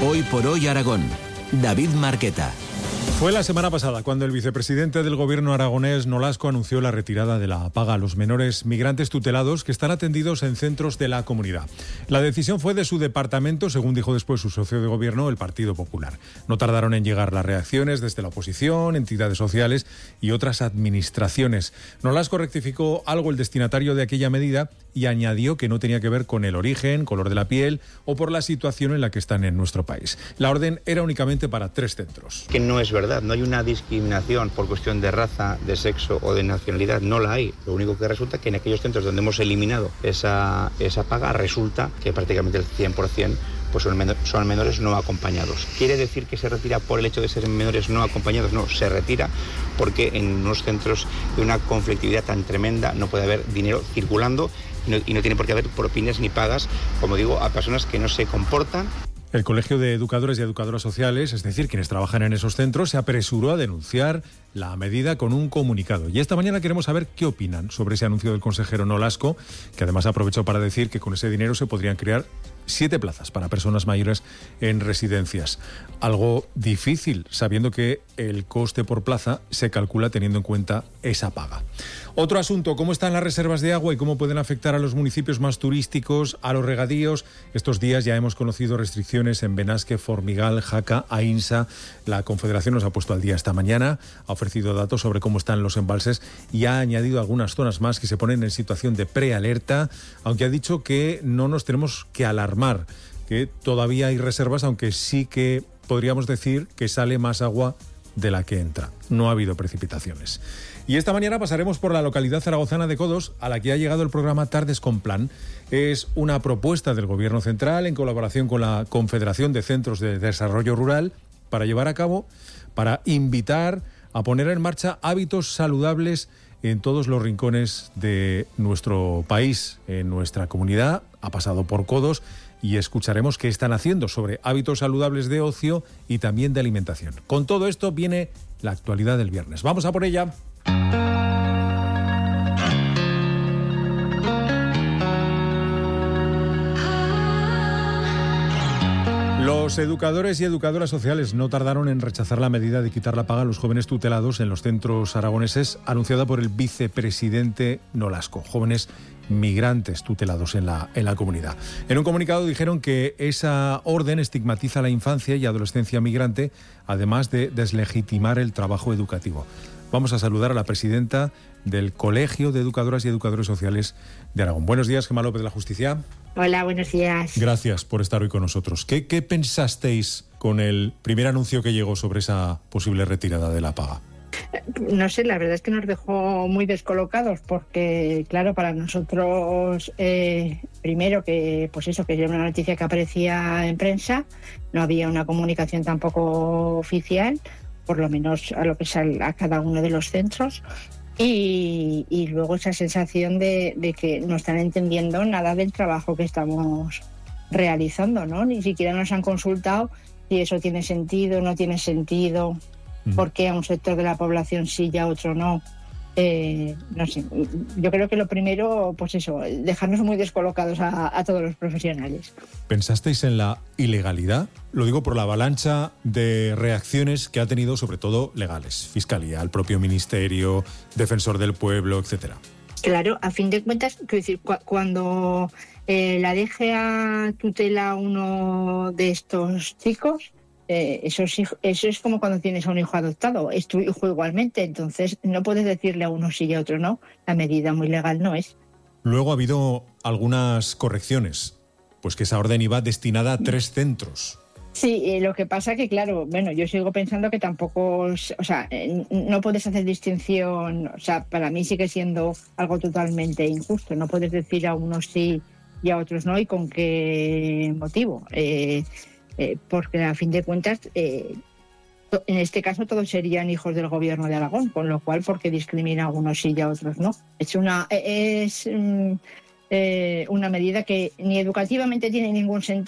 Hoy por hoy Aragón. David Marqueta. Fue la semana pasada cuando el vicepresidente del gobierno aragonés, Nolasco, anunció la retirada de la paga a los menores migrantes tutelados que están atendidos en centros de la comunidad. La decisión fue de su departamento, según dijo después su socio de gobierno, el Partido Popular. No tardaron en llegar las reacciones desde la oposición, entidades sociales y otras administraciones. Nolasco rectificó algo el destinatario de aquella medida y añadió que no tenía que ver con el origen, color de la piel o por la situación en la que están en nuestro país. La orden era únicamente para 3 centros. Que no es verdad, no hay una discriminación por cuestión de raza, de sexo o de nacionalidad, no la hay. Lo único que resulta que en aquellos centros donde hemos eliminado esa paga, resulta que prácticamente el 100% pues son menores no acompañados. ¿Quiere decir que se retira por el hecho de ser menores no acompañados? No, se retira porque en unos centros de una conflictividad tan tremenda no puede haber dinero circulando y no tiene por qué haber propinas ni pagas, como digo, a personas que no se comportan. El Colegio de Educadores y Educadoras Sociales, es decir, quienes trabajan en esos centros, se apresuró a denunciar la medida con un comunicado. Y esta mañana queremos saber qué opinan sobre ese anuncio del consejero Nolasco, que además aprovechó para decir que con ese dinero se podrían crear 7 plazas para personas mayores en residencias. Algo difícil, sabiendo que el coste por plaza se calcula teniendo en cuenta esa paga. Otro asunto, ¿cómo están las reservas de agua y cómo pueden afectar a los municipios más turísticos, a los regadíos? Estos días ya hemos conocido restricciones en Benasque, Formigal, Jaca, Aínsa. La Confederación nos ha puesto al día esta mañana, ha ofrecido datos sobre cómo están los embalses y ha añadido algunas zonas más que se ponen en situación de prealerta, aunque ha dicho que no nos tenemos que alarmar, que todavía hay reservas, aunque sí que podríamos decir que sale más agua de la que entra. No ha habido precipitaciones. Y esta mañana pasaremos por la localidad zaragozana de Codos, a la que ha llegado el programa Tardes con Plan. Es una propuesta del Gobierno central en colaboración con la Confederación de Centros de Desarrollo Rural para llevar a cabo, para invitar a poner en marcha hábitos saludables en todos los rincones de nuestro país, en nuestra comunidad. Ha pasado por Codos y escucharemos qué están haciendo sobre hábitos saludables de ocio y también de alimentación. Con todo esto viene la actualidad del viernes. Vamos a por ella. Los educadores y educadoras sociales no tardaron en rechazar la medida de quitar la paga a los jóvenes tutelados en los centros aragoneses, anunciada por el vicepresidente Nolasco, jóvenes migrantes tutelados en la comunidad. En un comunicado dijeron que esa orden estigmatiza la infancia y adolescencia migrante, además de deslegitimar el trabajo educativo. Vamos a saludar a la presidenta del Colegio de Educadoras y Educadores Sociales de Aragón. Buenos días, Gemma López de la Justicia. Hola, buenos días. Gracias por estar hoy con nosotros. ¿Qué pensasteis con el primer anuncio que llegó sobre esa posible retirada de la paga? No sé, la verdad es que nos dejó muy descolocados porque, claro, para nosotros, primero que, pues eso, que era una noticia que aparecía en prensa, no había una comunicación tampoco oficial, por lo menos a lo que sale a cada uno de los centros. Y luego esa sensación de que no están entendiendo nada del trabajo que estamos realizando, ¿no? Ni siquiera nos han consultado si eso tiene sentido, no tiene sentido, por qué a un sector de la población sí y a otro no. No sé, yo creo que lo primero, pues eso, dejarnos muy descolocados a todos los profesionales. ¿Pensasteis en la ilegalidad? Lo digo por la avalancha de reacciones que ha tenido, sobre todo legales, Fiscalía, el propio Ministerio, Defensor del Pueblo, etcétera. Claro, a fin de cuentas, quiero decir, cuando la DGA tutela a uno de estos chicos, eso es como cuando tienes a un hijo adoptado, es tu hijo igualmente, entonces no puedes decirle a uno sí y a otro no, la medida muy legal no es. Luego ha habido algunas correcciones, pues que esa orden iba destinada a 3 centros. Sí, lo que pasa que, claro, bueno, yo sigo pensando que tampoco, o sea, no puedes hacer distinción, o sea, para mí sigue siendo algo totalmente injusto, no puedes decir a unos sí y a otros no, ¿y con qué motivo? Porque a fin de cuentas, en este caso todos serían hijos del gobierno de Aragón, con lo cual, ¿por qué discrimina a unos sí y a otros no? Es una medida que ni educativamente tiene ningún sentido.